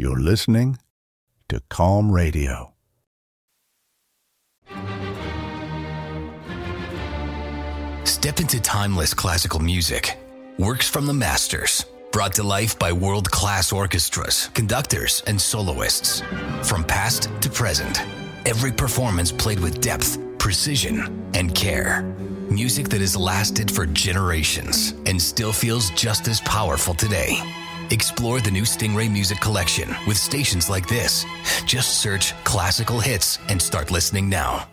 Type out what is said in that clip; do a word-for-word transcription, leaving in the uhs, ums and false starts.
You're listening to Calm Radio. Step into timeless classical music. Works from the masters. Brought to life by world-class orchestras, conductors, and soloists. From past to present, every performance played with depth, precision, and care. Music that has lasted for generations and still feels just as powerful today. Explore the new Stingray Music Collection with stations like this. Just search classical hits and start listening now.